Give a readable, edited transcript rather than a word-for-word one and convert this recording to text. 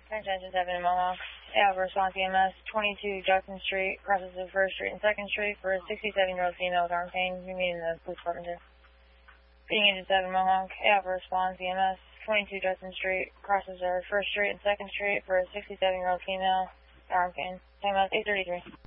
Attention 7 in Mohawk. Yeah, response EMS, 22 Jackson Street, crosses the 1st Street and 2nd Street for a 67-year-old female with arm pain. You're meeting the police department here. Being Agent 7 Mohawk. Yeah, response EMS, 22 Jackson Street, crosses the 1st Street and 2nd Street for a 67-year-old female with arm pain. Time out 8:33.